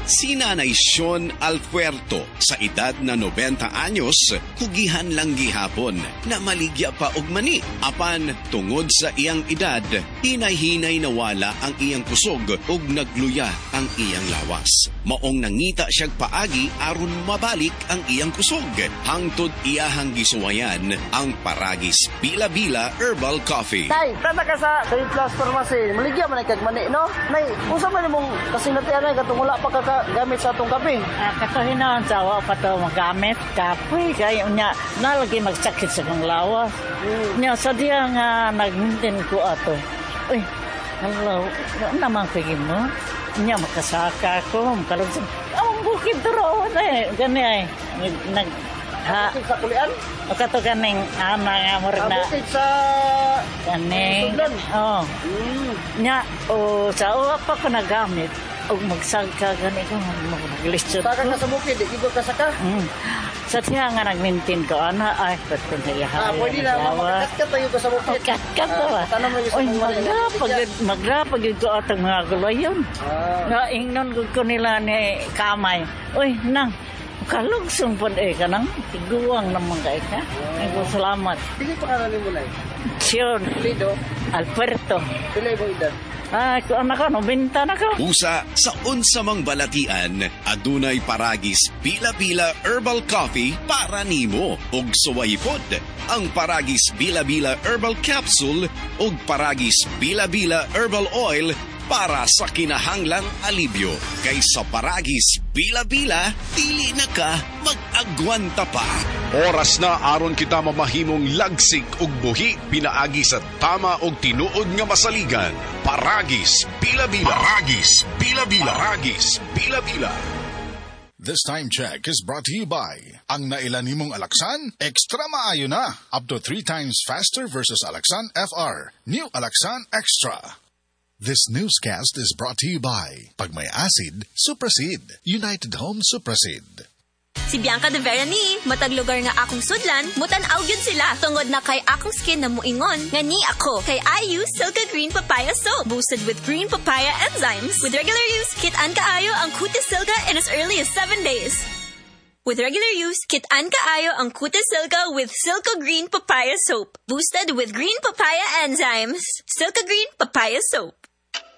Si Nanay Sean Alpuerto sa edad na 90 anyos, kugihan lang gihapon na maligya pa og mani. Apan tungod sa iyang edad, hinay-hinay nawala ang iyang kusog ug nagluya ang iyang lawas. Maong nangita siyag paagi aron mabalik ang iyang kusog. Hangtod iyahang gisuwayan ang Paragis Bila-Bila Herbal Coffee. Tay, tata ka sa Saint Claus Pharmacy. Maligya man kag mani, no? Nay, unsa man imong kasinatian ay katong wala pa ka gamit sa atong kape? Katuhinan sa awa pa to magamit kape kay unya nalagi magsakit sa kong lawas. Nya sa diya nga nagmintin ko ato. Uy, hello, naman pigin mo. Nya makasaka ko, makalugsan. Ang bukid duro na gani ay nag Bukid sa kulian? Kato ganing nga morna. Bukid sa ganing. Oh. Nya sa uwa pa ko nagamit og magsagka gani ko maglistod. Saka ka sa bukid, igor ka saka? Sa tiya nga nag-maintain ko, ay, pwede na iyahay. Pwede na, makakat tayo ka sa bukid. Kakat ba? Tanong mo yung sa magrapag ko atang mga gulayon. Nga, ingnon ko nila ni Kamay. Uy, nang, kalugsong po kanang tiguang naman ka ika. Ay ko salamat. Pili pa ka mo na Sean Alpuerto. Pili mo edad? Kung anak ko, nobenta na ko. Usa sa unsamang balatian, adunay Paragis Bila-Bila Herbal Coffee para nimo og suwaypod. Ang Paragis Bila-Bila Herbal Capsule ug Paragis Bila-Bila Herbal Oil para sa kinahanglang alibyo. Kaysa Paragis Bila-Bila, dili na ka mag-agwanta pa. Oras na aron kita mamahimong lagsik ug buhi pinaagi sa tama og tinuod nga masaligan. Paragis Bila-Bila. Paragis Bila-Bila. Paragis Bila-Bila. This time check is brought to you by ang nailan nimong Alaksan, extra maayo na. Up to 3 times faster versus Alaksan FR. New Alaksan Extra. This newscast is brought to you by pag may acid, Suprasid. United Home Suprasid. Si Bianca de Verani, matag lugar nga akong sudlan, mutan-aw yun sila. Tungod na kay akong skin na muingon, nga ni ako, kay I use Silka Green Papaya Soap, boosted with green papaya enzymes. With regular use, kit-an kaayo ang Cutis Silka in as early as 7 days. With regular use, kit-an kaayo ang Cutis Silka with Silka Green Papaya Soap, boosted with green papaya enzymes. Silka Green Papaya Soap.